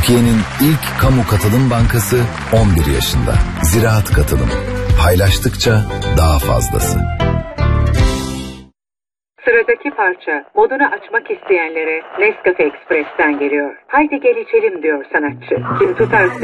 Türkiye'nin ilk kamu katılım bankası 11 yaşında. Ziraat Katılım. Paylaştıkça daha fazlası. Sıradaki parça modunu açmak isteyenlere Nescafe Express'ten geliyor. Haydi gel içelim diyor sanatçı. Kim tutar